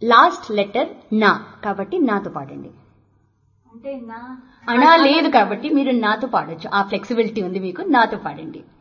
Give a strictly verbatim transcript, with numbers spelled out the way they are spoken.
Last letter నా కాబట్టి నాతో పాడండి. అంటే నా అనా లేదు కాబట్టి మీరు నాతో పాడొచ్చు. ఆ ఫ్లెక్సిబిలిటీ ఉంది మీకు. నాతో పాడండి.